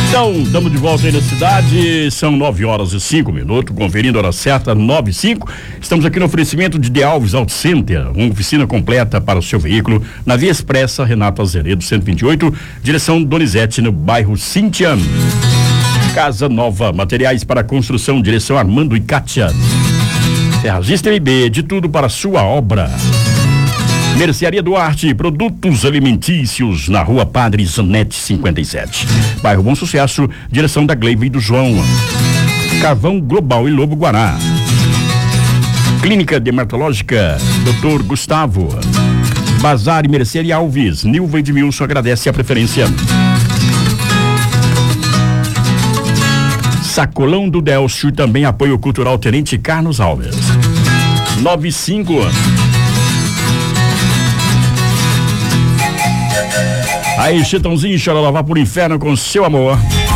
Então, estamos de volta aí na cidade, são 9h05, conferindo a hora certa, 9h05. Estamos aqui no oferecimento de De Alves Auto Center, uma oficina completa para o seu veículo, na Via Expressa Renato Azeredo, 128, direção Donizete, no bairro Cintian. Casa Nova, materiais para construção, direção Armando e Kátia. Ferragista MB, de tudo para a sua obra. Mercearia Duarte, produtos alimentícios, na Rua Padre Zanete 57. Bairro Bom Sucesso, direção da Gleiva e do João. Carvão Global e Lobo Guará. Clínica Dermatológica, Dr. Gustavo. Bazar e Mercearia Alves, Nilva e Edmilson agradece a preferência. Sacolão do Delcio e também apoio cultural Tenente Carlos Alves. 95. Aí, Chitãozinho, chora lavar por inferno com seu amor.